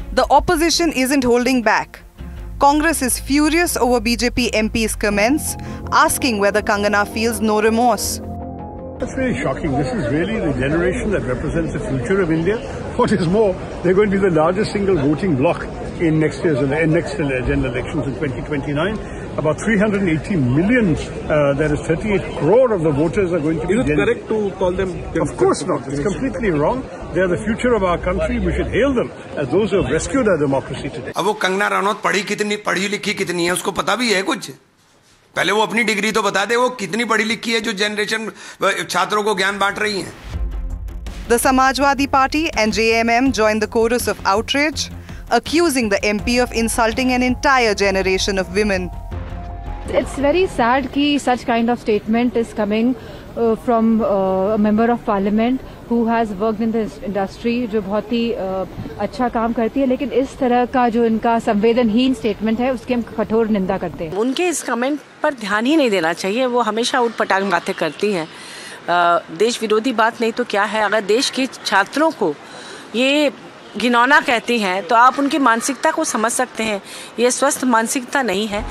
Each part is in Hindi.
The opposition isn't holding back. Congress is furious over BJP MP's comments, asking whether Kangana feels no remorse. That's really shocking. This is really the generation that represents the future of India. What is more, they're going to be the largest single voting bloc in next year's general elections in 2029. About 380 million, that is 38 crore of the voters are going to be. Is it correct to call them? Of course not. It's completely wrong. They are the future of our country. We should hail them as those who have rescued our democracy today. अब वो कंगना रनौत पढ़ी लिखी कितनी है उसको पता भी है कुछ? पहले वो अपनी डिग्री तो बता दे वो कितनी पढ़ी लिखी है जो जनरेशन छात्रों को ज्ञान बांट रही हैं. The Samajwadi Party and JMM joined the chorus of outrage, accusing the MP of insulting an entire generation of women. It's very sad कि such kind of statement is coming from a member of parliament who has worked in this industry, जो बहुत ही अच्छा काम करती है, लेकिन इस तरह का जो इनका संवेदनहीन स्टेटमेंट है उसकी हम कठोर निंदा करते हैं. उनके इस कमेंट पर ध्यान ही नहीं देना चाहिए. वो हमेशा उठपटांग बातें करती हैं. देश विरोधी बात नहीं तो क्या है. अगर देश के छात्रों को ये घिनौना कहती हैं तो आप उनकी मानसिकता को समझ सकते हैं. ये स्वस्थ मानसिकता नहीं है.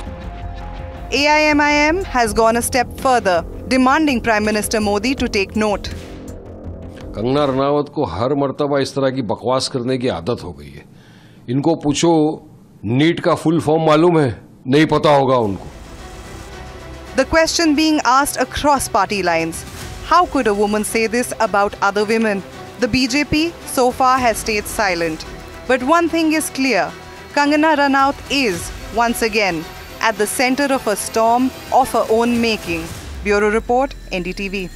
AIMIM has gone a step further, demanding Prime Minister Modi to take note. Kangana Ranaut को हर मर्तबा इस तरह की बकवास करने की आदत हो गई है. इनको पूछो नीट का फुल फॉर्म मालूम है? नहीं पता होगा उनको. The question being asked across party lines, how could a woman say this about other women? The BJP so far has stayed silent. But one thing is clear, Kangana Ranaut is, once again, at the center of a storm of her own making. Bureau Report, NDTV.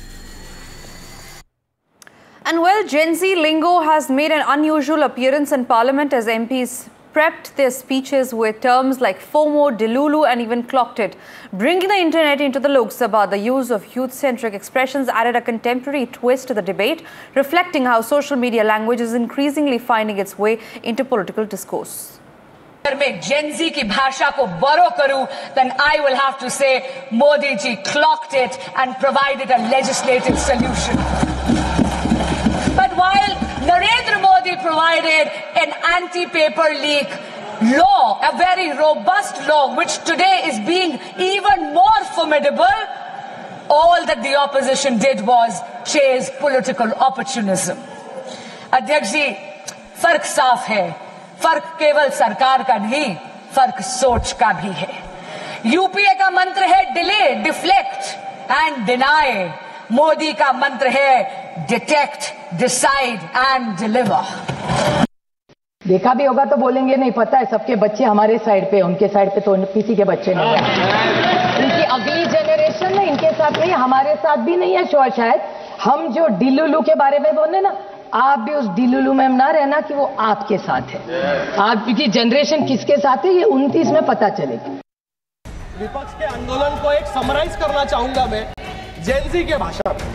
And well, Gen Z lingo has made an unusual appearance in Parliament as MPs prepped their speeches with terms like FOMO, Delulu and even clocked it. Bringing the internet into the Lok Sabha, the use of youth-centric expressions added a contemporary twist to the debate, reflecting how social media language is increasingly finding its way into political discourse. में Gen Z की भाषा को borrow करूं, then I will have to say Modi ji clocked it and provided a legislative solution. But while Narendra Modi provided an anti-paper leak law, a very robust law, which today is being even more formidable, all that the opposition did was chase political opportunism. अध्यक्ष जी, फर्क साफ है. फर्क केवल सरकार का नहीं, फर्क सोच का भी है. यूपीए का मंत्र है delay, deflect and deny. Modi का मंत्र है डिटेक्ट, डिसाइड एंड डिलीवर. देखा भी होगा तो बोलेंगे नहीं पता है, सबके बच्चे हमारे साइड पे, उनके साइड पे तो किसी के बच्चे नहीं है. उनकी अगली जनरेशन में इनके साथ नहीं, हमारे साथ भी नहीं है. शायद हम जो डिलुलू के बारे में बोले ना, आप भी उस डिलुलू में ना रहना कि वो आपके साथ है. आपकी जनरेशन किसके साथ है ये 29 में पता चलेगा. विपक्ष के आंदोलन को एक समराइज करना चाहूंगा मैं जेन ज़ी के भाषा में.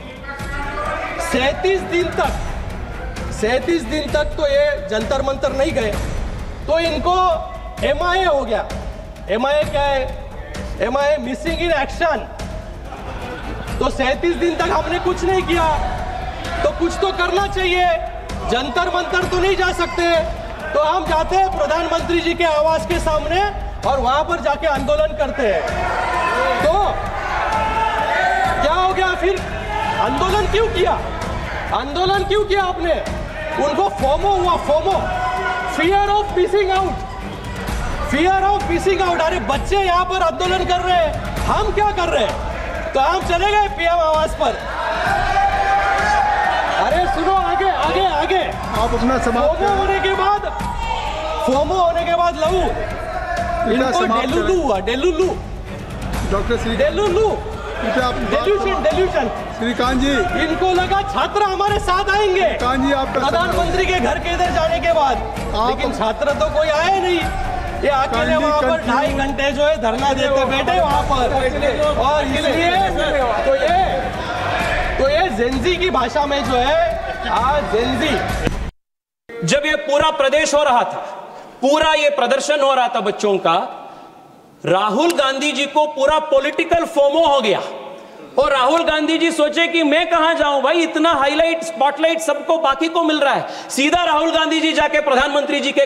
37 दिन तक तो ये जंतर मंतर नहीं गए तो इनको MIA हो गया. MIA क्या है? MIA missing in action. तो 37 दिन तक हमने कुछ नहीं किया तो कुछ तो करना चाहिए. जंतर मंतर तो नहीं जा सकते, तो हम जाते हैं प्रधानमंत्री जी के आवास के सामने और वहां पर जाके आंदोलन करते हैं. तो क्या हो गया फिर? आंदोलन क्यों किया? आंदोलन क्यों किया आपने? उनको फोमो हुआ, FOMO, fear of missing out. Fear of missing out. अरे बच्चे यहाँ पर आंदोलन कर रहे हैं, हम क्या कर रहे हैं? तो हम चले गए PM आवास पर. अरे सुनो, आगे आगे आगे आप अपना समाप्त होने के बाद, फोमो होने के बाद लहू इनको डेलुलू हुआ. डेलुलू डॉक्टर श्री डेलुलू डेल्यूशन. श्रीकांत जी, इनको लगा छात्र हमारे साथ आएंगे प्रधानमंत्री के घर के इधर जाने के बाद, लेकिन छात्र तो कोई आए नहीं. ये अकेले वहाँ पर 2.5 घंटे जो है धरना देते बैठे वहाँ पर. और इसलिए तो ये जेनजी की भाषा में जो है आज जेनजी. जब ये पूरा प्रदेश हो रहा था, पूरा ये प्रदर्शन हो रहा था बच्चों का, राहुल गांधी जी को पूरा पॉलिटिकल फोमो हो गया और राहुल गांधी जी सोचे कि मैं कहां जाऊं भाई, इतना हाईलाइट स्पॉटलाइट सबको बाकी को मिल रहा है. सीधा राहुल गांधी जी जाके प्रधानमंत्री जी के